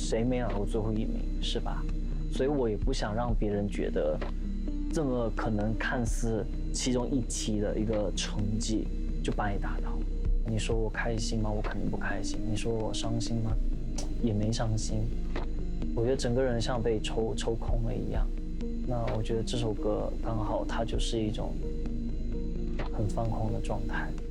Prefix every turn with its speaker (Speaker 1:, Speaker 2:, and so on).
Speaker 1: 谁没拿过最后1名，是吧？所以我也不想让别人觉得这么可能看似其中一期的一个成绩就把你打倒。你说我开心吗？我肯定不开心。你说我伤心吗？也没伤心。我觉得整个人像被抽空了一样。那我觉得这首歌刚好它就是一种很放空的状态。